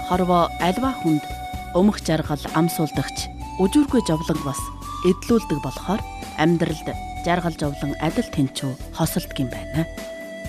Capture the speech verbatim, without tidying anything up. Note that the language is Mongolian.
хорвоо альва хүнд өмх жаргал амсуулдагч үжүүргүй жовлон бас эдлүүлдэг болохоор амьдралд жаргал жовлон адил тэнцүү хосолдгийм байна.